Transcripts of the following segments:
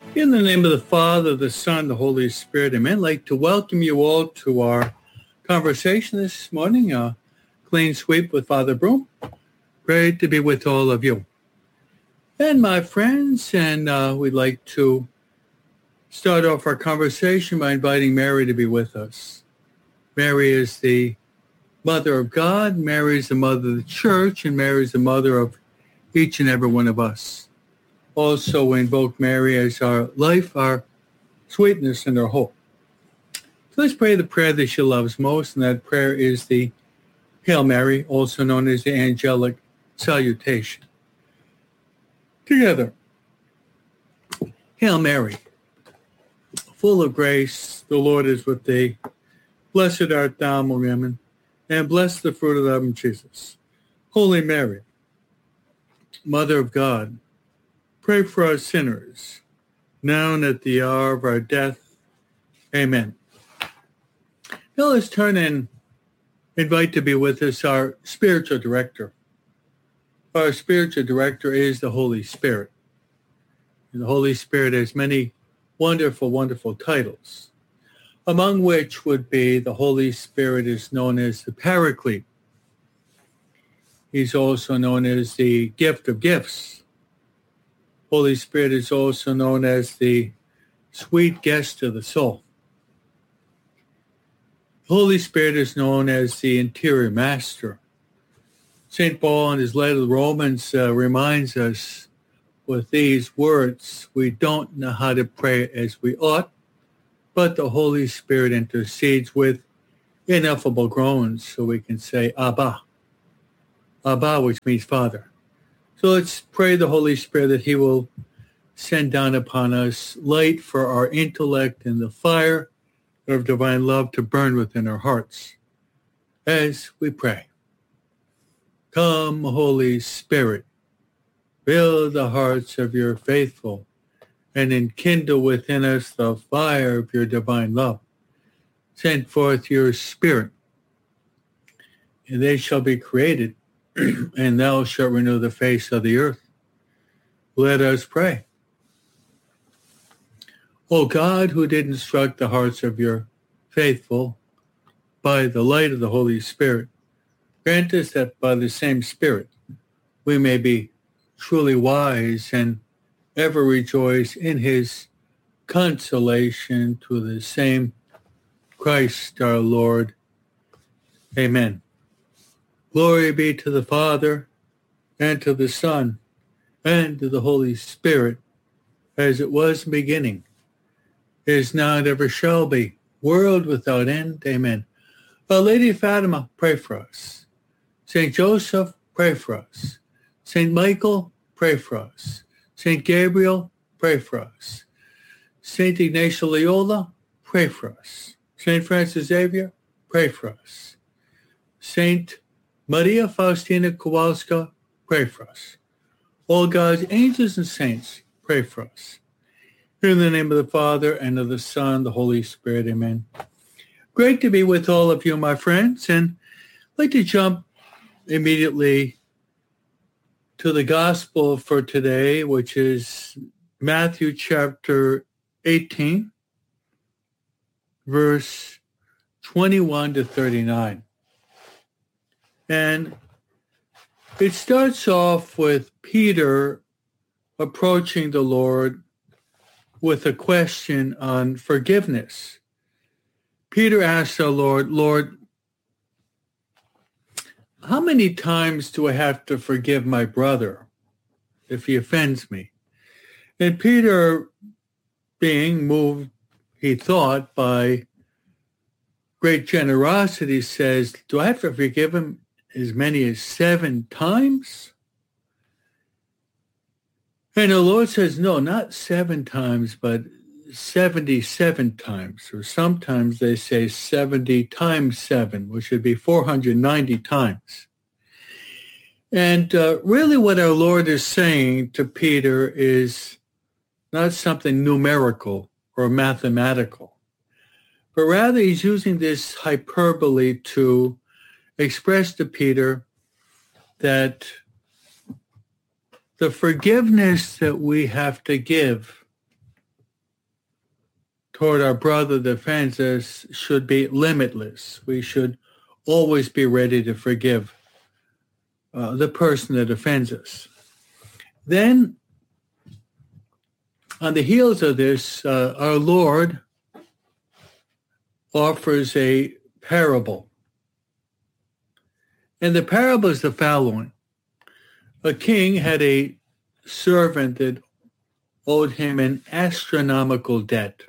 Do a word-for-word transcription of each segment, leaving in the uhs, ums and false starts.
In the name of the Father, the Son, the Holy Spirit, amen. I'd like to welcome you all to our conversation this morning, a clean sweep with Father Broom. Great to be with all of you. And my friends, and uh, we'd like to start off our conversation by inviting Mary to be with us. Mary is the Mother of God, Mary is the Mother of the Church, and Mary is the Mother of each and every one of us. Also, we invoke Mary as our life, our sweetness, and our hope. So let's pray the prayer that she loves most, and that prayer is the Hail Mary, also known as the angelic salutation. Together. Hail Mary, full of grace, the Lord is with thee. Blessed art thou among women, and blessed the fruit of thy womb, Jesus. Holy Mary, Mother of God, pray for us sinners, now and at the hour of our death. Amen. Now let's turn and invite to be with us our spiritual director. Our spiritual director is the Holy Spirit. And the Holy Spirit has many wonderful, wonderful titles, among which would be the Holy Spirit is known as the Paraclete. He's also known as the gift of gifts. Holy Spirit is also known as the sweet guest of the soul. Holy Spirit is known as the interior master. Saint Paul in his letter to the Romans uh, reminds us with these words, we don't know how to pray as we ought, but the Holy Spirit intercedes with ineffable groans so we can say Abba. Abba, which means Father. So let's pray the Holy Spirit that he will send down upon us light for our intellect and the fire of divine love to burn within our hearts as we pray. Come, Holy Spirit, fill the hearts of your faithful and enkindle within us the fire of your divine love. Send forth your Spirit, and they shall be created, and thou shalt renew the face of the earth. Let us pray. O God, who did instruct the hearts of your faithful by the light of the Holy Spirit, grant us that by the same Spirit we may be truly wise and ever rejoice in his consolation to the same Christ our Lord. Amen. Glory be to the Father, and to the Son, and to the Holy Spirit, as it was in the beginning, is now, and ever shall be, world without end. Amen. Our Lady of Fatima, pray for us. Saint Joseph, pray for us. Saint Michael, pray for us. Saint Gabriel, pray for us. Saint Ignatius Loyola, pray for us. Saint Francis Xavier, pray for us. Saint Maria Faustina Kowalska, pray for us. All God's angels and saints, pray for us. In the name of the Father, and of the Son, the Holy Spirit, amen. Great to be with all of you, my friends, and I'd like to jump immediately to the gospel for today, which is Matthew chapter eighteen, verse twenty-one to thirty-nine. And it starts off with Peter approaching the Lord with a question on forgiveness. Peter asks the Lord, Lord, how many times do I have to forgive my brother if he offends me? And Peter, being moved, he thought, by great generosity, says, do I have to forgive him as many as seven times? And the Lord says, no, not seven times, but seventy-seven times. Or sometimes they say seventy times seven, which would be four hundred ninety times. And uh, really what our Lord is saying to Peter is not something numerical or mathematical, but rather he's using this hyperbole to express to Peter that the forgiveness that we have to give toward our brother that offends us should be limitless. We should always be ready to forgive uh, the person that offends us. Then, on the heels of this, uh, our Lord offers a parable. And the parable is the following. A king had a servant that owed him an astronomical debt,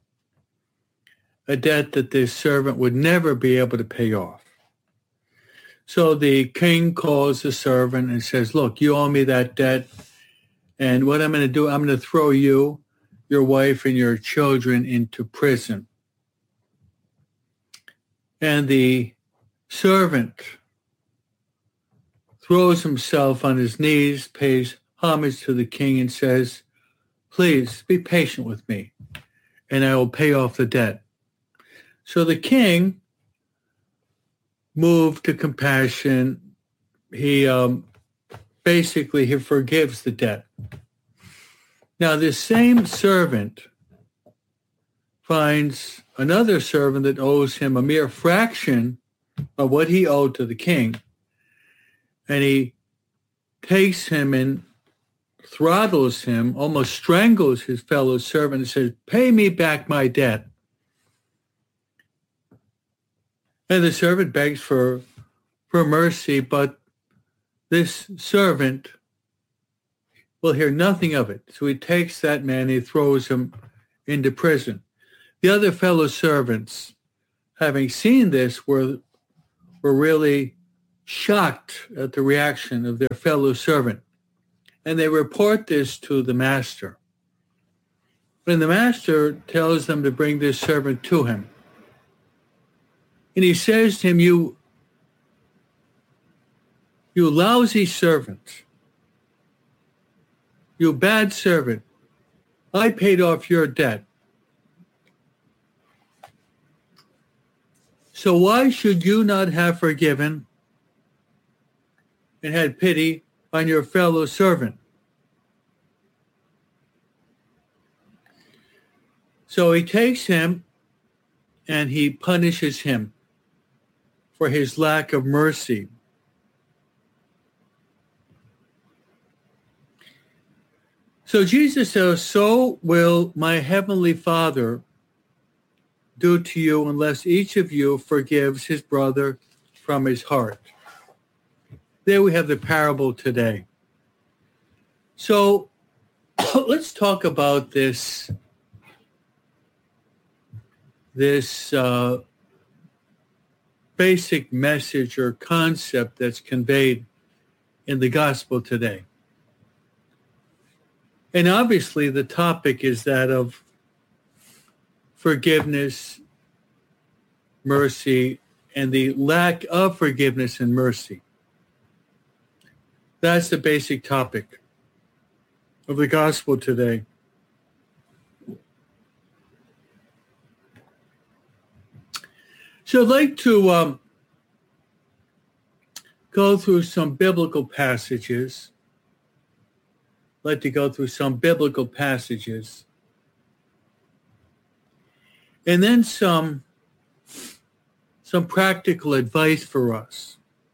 a debt that this servant would never be able to pay off. So the king calls the servant and says, look, you owe me that debt, and what I'm going to do, I'm going to throw you, your wife, and your children into prison. And the servant throws himself on his knees, pays homage to the king, and says, please be patient with me, and I will pay off the debt. So the king, moved to compassion, he um, basically he forgives the debt. Now this same servant finds another servant that owes him a mere fraction of what he owed to the king, and he takes him and throttles him, almost strangles his fellow servant, and says, pay me back my debt. And the servant begs for, for mercy, but this servant will hear nothing of it. So he takes that man and he throws him into prison. The other fellow servants, having seen this, were, were really shocked at the reaction of their fellow servant. And they report this to the master. And the master tells them to bring this servant to him. And he says to him, you, you lousy servant, you bad servant, I paid off your debt. So why should you not have forgiven and had pity on your fellow servant? So he takes him and he punishes him for his lack of mercy. So Jesus says, so will my heavenly Father do to you unless each of you forgives his brother from his heart. There we have the parable today. So let's talk about this, this uh, basic message or concept that's conveyed in the gospel today. And obviously the topic is that of forgiveness, mercy, and the lack of forgiveness and mercy. That's the basic topic of the gospel today. So I'd like to um, go through some biblical passages. I'd like to go through some biblical passages. And then some, some practical advice for us.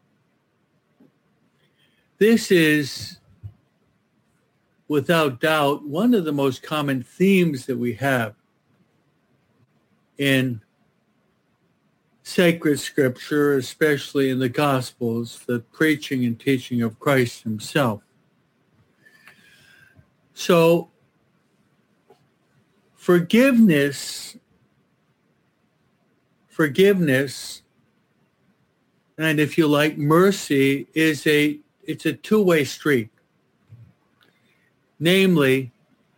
This is, without doubt, one of the most common themes that we have in sacred scripture, especially in the Gospels, the preaching and teaching of Christ himself. So, forgiveness, forgiveness, and if you like, mercy is a, it's a two-way street. Namely,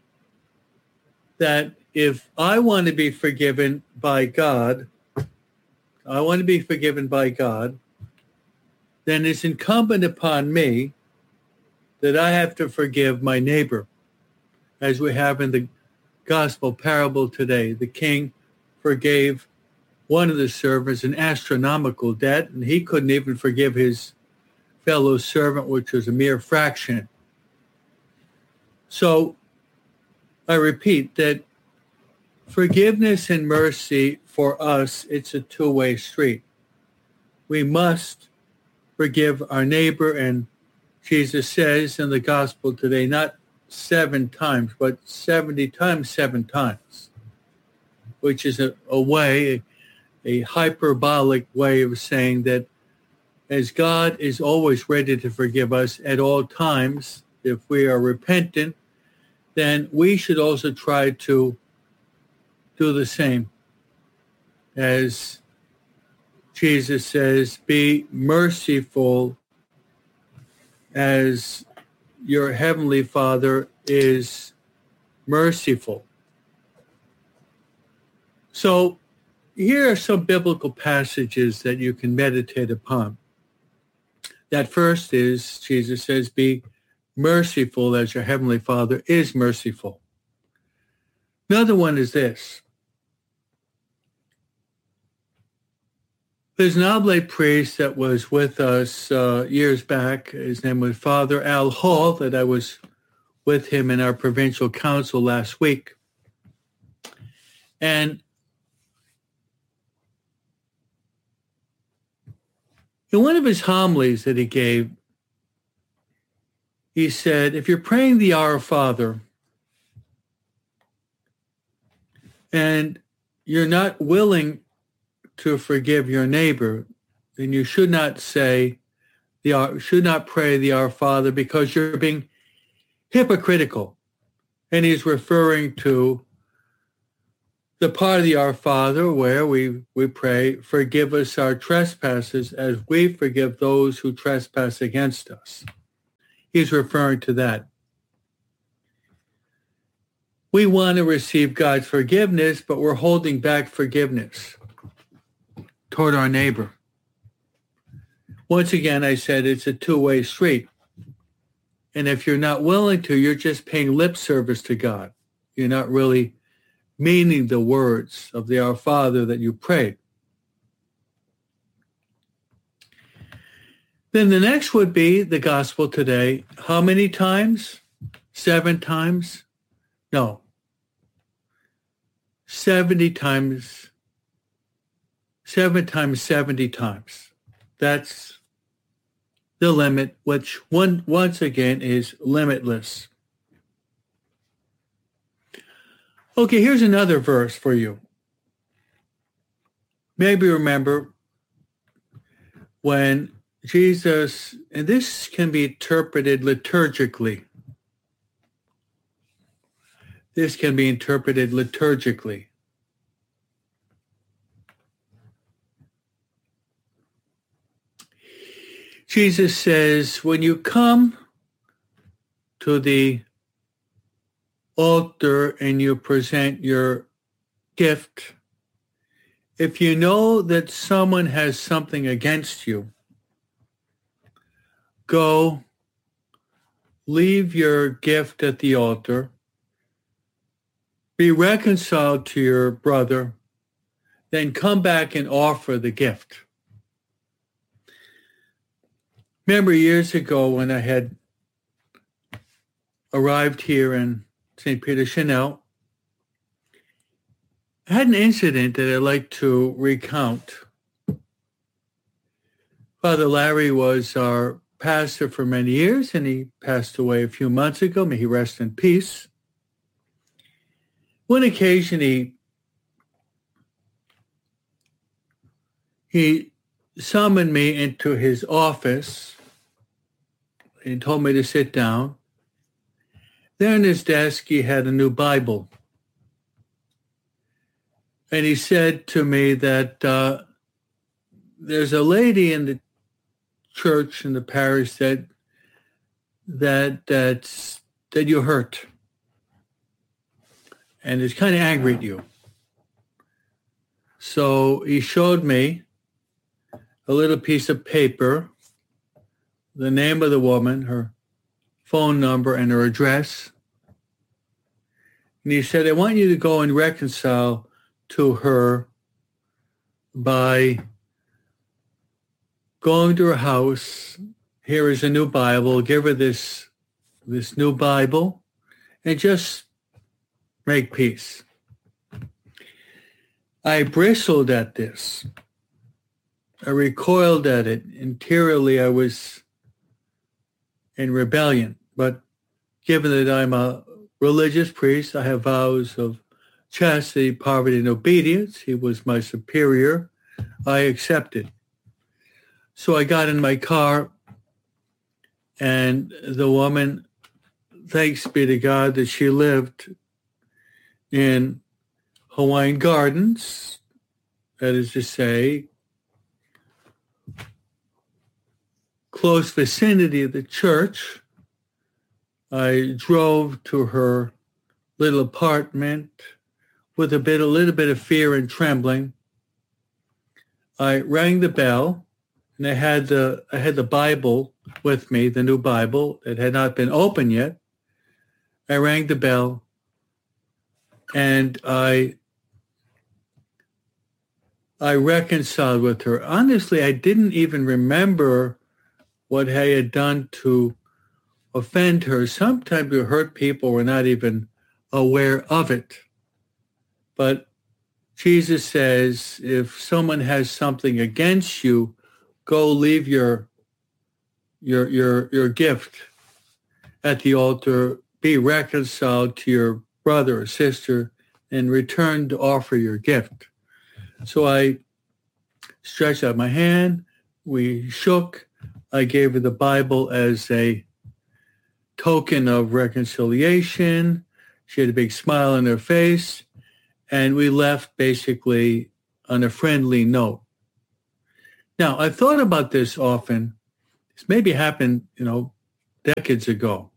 that if I want to be forgiven by God, I want to be forgiven by God, then it's incumbent upon me that I have to forgive my neighbor. As we have in the gospel parable today, the king forgave one of the servants an astronomical debt, and he couldn't even forgive his fellow servant, which was a mere fraction. So I repeat that forgiveness and mercy for us, it's a two-way street. We must forgive our neighbor, and Jesus says in the gospel today, not seven times, but seventy times seven times, which is a, a way, a hyperbolic way of saying that as God is always ready to forgive us at all times, if we are repentant, then we should also try to do the same. As Jesus says, be merciful as your heavenly Father is merciful. So here are some biblical passages that you can meditate upon. That first is, Jesus says, be merciful as your heavenly Father is merciful. Another one is this. There's an oblate priest that was with us uh, years back. His name was Father Al Hall, that I was with him in our provincial council last week. And in one of his homilies that he gave, he said, if you're praying the Our Father and you're not willing to forgive your neighbor, then you should not say, the should not pray the Our Father, because you're being hypocritical. And he's referring to the part of the Our Father where we, we pray, forgive us our trespasses as we forgive those who trespass against us. He's referring to that. We want to receive God's forgiveness, but we're holding back forgiveness toward our neighbor. Once again, I said it's a two-way street. And if you're not willing to, you're just paying lip service to God. You're not really meaning the words of the Our Father that you prayed. Then the next would be the gospel today. How many times? Seven times? No. Seventy times. Seven times seventy times. That's the limit, which one once again is limitless. Okay, here's another verse for you. Maybe remember when Jesus, and this can be interpreted liturgically. This can be interpreted liturgically. Jesus says, when you come to the altar and you present your gift, if you know that someone has something against you, go, leave your gift at the altar, be reconciled to your brother, then come back and offer the gift. Remember years ago when I had arrived here in Saint Peter, Chanel, I had an incident that I'd like to recount. Father Larry was our pastor for many years, and he passed away a few months ago. May he rest in peace. One occasion, he, he summoned me into his office and told me to sit down. There on his desk, he had a new Bible. And he said to me that uh, there's a lady in the church, in the parish, that that that's, that you hurt. And is kind of angry at you. So he showed me a little piece of paper, the name of the woman, her phone number, and her address. And he said, I want you to go and reconcile to her by going to her house. Here is a new Bible. Give her this, this new Bible and just make peace. I bristled at this. I recoiled at it. Interiorly, I was in rebellion. But given that I'm a religious priest, I have vows of chastity, poverty, and obedience. He was my superior. I accepted. So I got in my car, and the woman, thanks be to God that she lived in Hawaiian Gardens, that is to say, close vicinity of the church. I drove to her little apartment with a bit, a little bit of fear and trembling. I rang the bell, and I had the I had the Bible with me, the new Bible. It had not been opened yet. I rang the bell, and I I reconciled with her. Honestly, I didn't even remember what I had done to offend her. Sometimes we hurt people, we're not even aware of it. But Jesus says, if someone has something against you, go leave your your your your gift at the altar, be reconciled to your brother or sister, and return to offer your gift. So I stretched out my hand, we shook, I gave her the Bible as a token of reconciliation. She had a big smile on her face, and we left basically on a friendly note. Now, I've thought about this often. This maybe happened, you know, decades ago.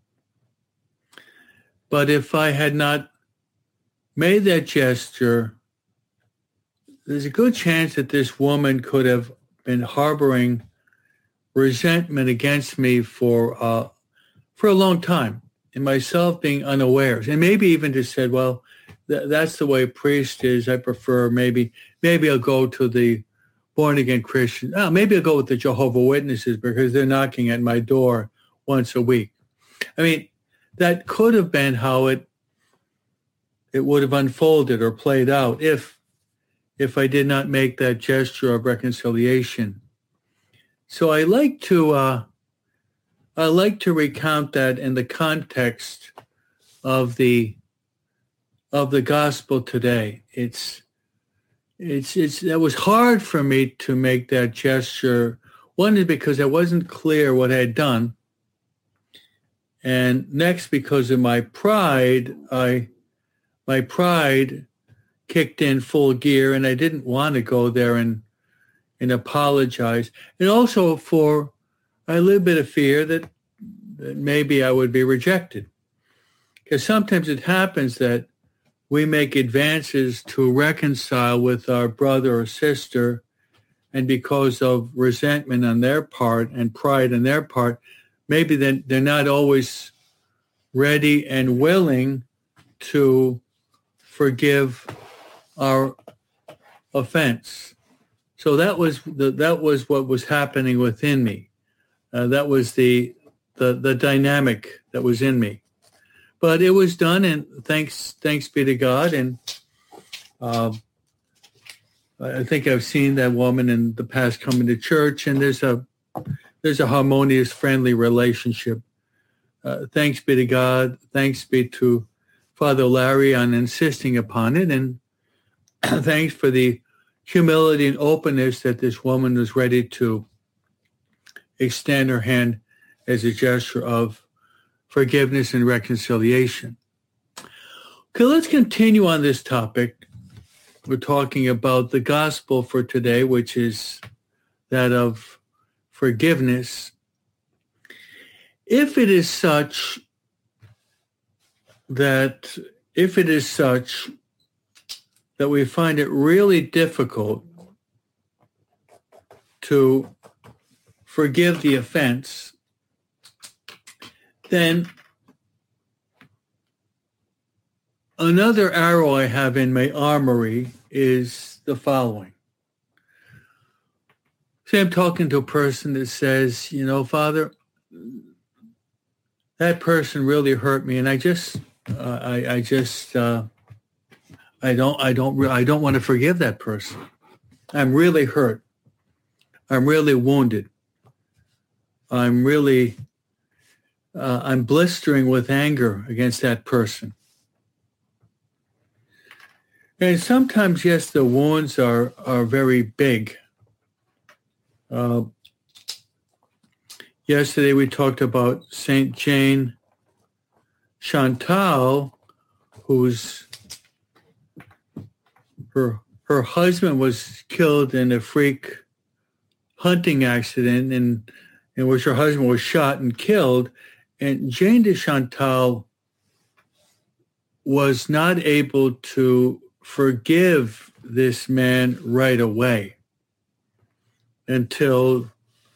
But if I had not made that gesture, there's a good chance that this woman could have been harboring resentment against me for uh, for a long time, and myself being unaware, and maybe even just said, "Well, th- that's the way a priest is. I prefer maybe maybe I'll go to the born again Christian. Oh, maybe I'll go with the Jehovah's Witnesses because they're knocking at my door once a week." I mean, that could have been how it it would have unfolded or played out if if I did not make that gesture of reconciliation. So I like to uh, I like to recount that in the context of the of the gospel today. It's it's it's that was hard for me to make that gesture. One is because I wasn't clear what I had done, and next because of my pride, I my pride kicked in full gear, and I didn't want to go there and and apologize. And also for a little bit of fear that, that maybe I would be rejected. Because sometimes it happens that we make advances to reconcile with our brother or sister, and because of resentment on their part and pride on their part, maybe then they're not always ready and willing to forgive our offense. So that was the, that was what was happening within me. Uh, that was the, the the dynamic that was in me. But it was done, and thanks thanks be to God. And uh, I think I've seen that woman in the past coming to church, and there's a there's a harmonious, friendly relationship. Uh, thanks be to God. Thanks be to Father Larry on insisting upon it, and thanks for the humility and openness that this woman was ready to extend her hand as a gesture of forgiveness and reconciliation. Okay, let's continue on this topic. We're talking about the gospel for today, which is that of forgiveness. If it is such that, if it is such that we find it really difficult to forgive the offense, then another arrow I have in my armory is the following. Say I'm talking to a person that says, you know, Father, that person really hurt me, and I just, uh, I, I just, uh, I don't, I don't, re- I don't want to forgive that person. I'm really hurt. I'm really wounded. I'm really, uh, I'm blistering with anger against that person. And sometimes, yes, the wounds are, are very big. Uh, yesterday we talked about Saint Jane Chantal, whose her her husband was killed in a freak hunting accident, in, in which her husband was shot and killed. And Jane de Chantal was not able to forgive this man right away until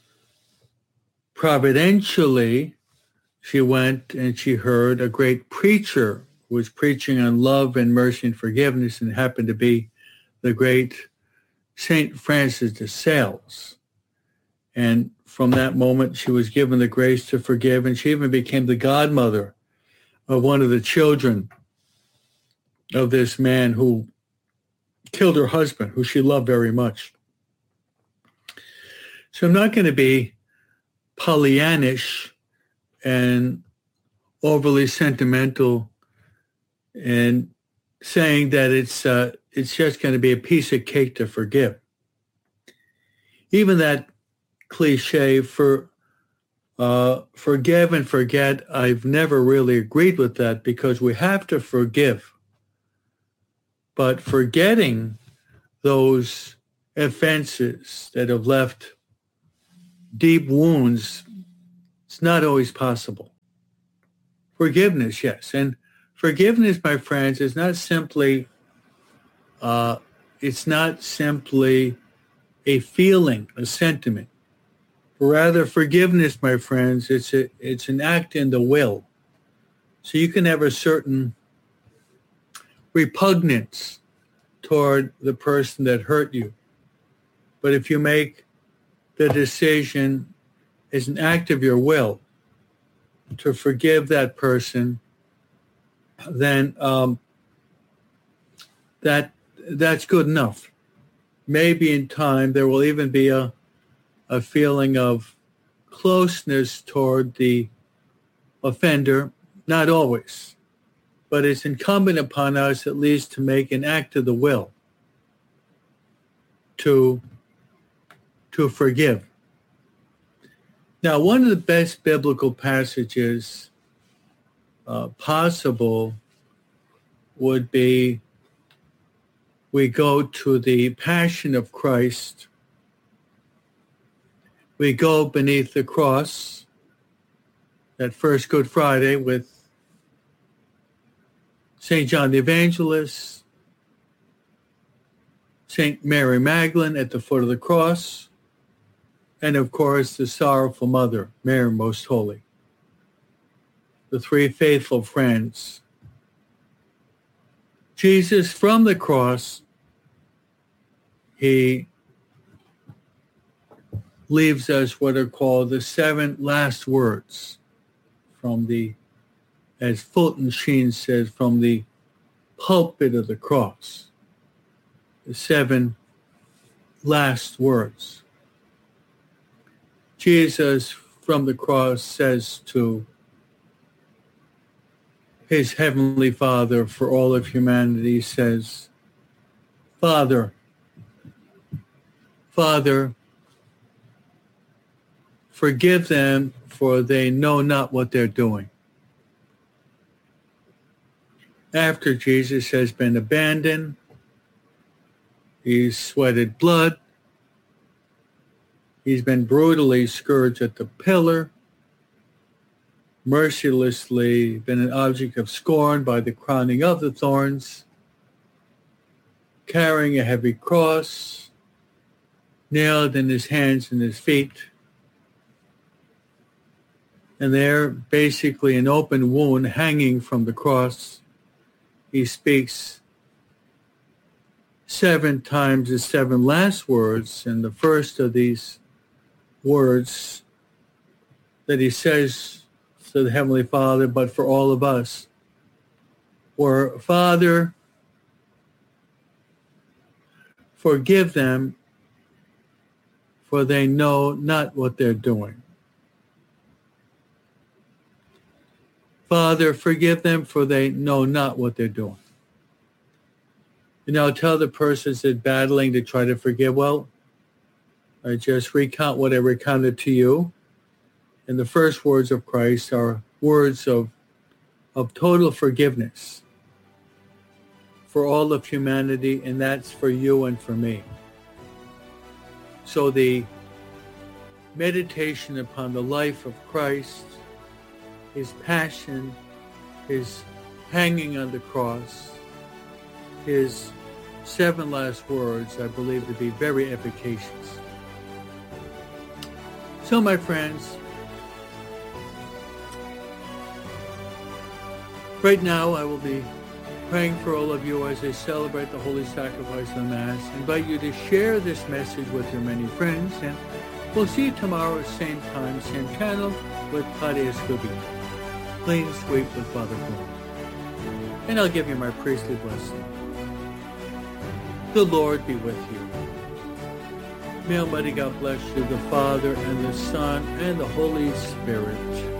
providentially she went and she heard a great preacher who was preaching on love and mercy and forgiveness, and happened to be the great Saint Francis de Sales. And from that moment, she was given the grace to forgive, and she even became the godmother of one of the children of this man who killed her husband, who she loved very much. So I'm not going to be Pollyannish and overly sentimental and saying that it's uh, it's just going to be a piece of cake to forgive. Even that cliche for uh, forgive and forget, I've never really agreed with that, because we have to forgive. But forgetting those offenses that have left deep wounds, it's not always possible. Forgiveness, yes. And forgiveness, my friends, is not simply, uh, it's not simply a feeling, a sentiment. Rather, forgiveness, my friends, it's a, it's an act in the will. So you can have a certain repugnance toward the person that hurt you. But if you make the decision as an act of your will to forgive that person, then um, that that's good enough. Maybe in time there will even be a, a feeling of closeness toward the offender, not always. But it's incumbent upon us at least to make an act of the will to, to forgive. Now, one of the best biblical passages uh, possible would be, we go to the Passion of Christ. We go beneath the cross, that first Good Friday, with Saint John the Evangelist, Saint Mary Magdalene at the foot of the cross, and of course the Sorrowful Mother, Mary Most Holy. The three faithful friends. Jesus, from the cross, he leaves us what are called the seven last words from the, as Fulton Sheen says, from the pulpit of the cross. The seven last words. Jesus from the cross says to his heavenly Father for all of humanity, says, Father, Father, forgive them, for they know not what they're doing. After Jesus has been abandoned, he's sweated blood, he's been brutally scourged at the pillar, mercilessly been an object of scorn by the crowning of the thorns, carrying a heavy cross, nailed in his hands and his feet, and there, basically an open wound hanging from the cross, he speaks seven times the seven last words, and the first of these words that he says to the Heavenly Father, but for all of us, were, Father, forgive them, for they know not what they're doing. Father, forgive them, for they know not what they're doing. You know, tell the persons that battling to try to forgive, well, I just recount what I recounted to you. And the first words of Christ are words of, of total forgiveness for all of humanity, and that's for you and for me. So the meditation upon the life of Christ, his passion, his hanging on the cross, his seven last words, I believe to be very efficacious. So, my friends, right now I will be praying for all of you as I celebrate the Holy Sacrifice of the Mass. I invite you to share this message with your many friends, and we'll see you tomorrow, same time, same channel, with Padre Escobedo. Clean sweep with Father Paul. And I'll give you my priestly blessing. The Lord be with you. May Almighty God bless you, the Father, and the Son, and the Holy Spirit.